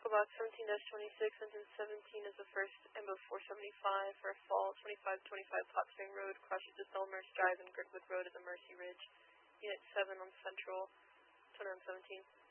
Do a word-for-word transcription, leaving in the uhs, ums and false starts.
Box seventeen twenty-six, engine seventeen is the first Embo four seventy-five for a fall, twenty-five twenty-five Hot Spring Road, crosses to Selmers Drive and Girdwood Road at the Mercy Ridge. Unit seven on Central, twenty-one seventeen.